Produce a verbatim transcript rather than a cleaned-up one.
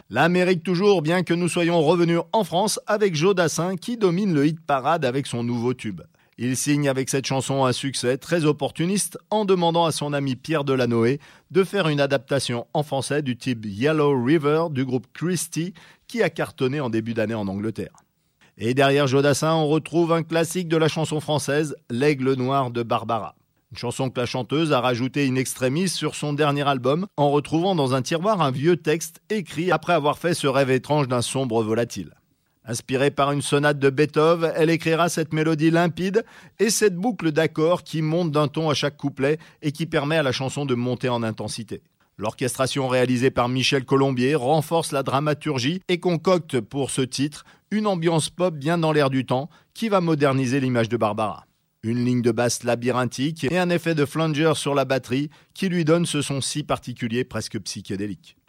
L'Amérique toujours, bien que nous soyons revenus en France avec Joe Dassin qui domine le hit parade avec son nouveau tube. Il signe avec cette chanson un succès très opportuniste en demandant à son ami Pierre Delanoë de faire une adaptation en français du type Yellow River du groupe Christie qui a cartonné en début d'année en Angleterre. Et derrière Joe Dassin, on retrouve un classique de la chanson française, L'Aigle Noir de Barbara. Une chanson que la chanteuse a rajouté in extremis sur son dernier album en retrouvant dans un tiroir un vieux texte écrit après avoir fait ce rêve étrange d'un sombre volatile. Inspirée par une sonate de Beethoven, elle écrira cette mélodie limpide et cette boucle d'accords qui monte d'un ton à chaque couplet et qui permet à la chanson de monter en intensité. L'orchestration réalisée par Michel Colombier renforce la dramaturgie et concocte pour ce titre une ambiance pop bien dans l'air du temps qui va moderniser l'image de Barbara. Une ligne de basse labyrinthique et un effet de flanger sur la batterie qui lui donne ce son si particulier presque psychédélique.